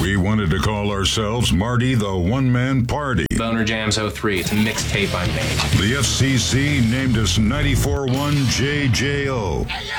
We wanted to call ourselves Marty the One-Man Party. Boner Jams 03. It's a mixtape I made. The FCC named us 94.1 JJO.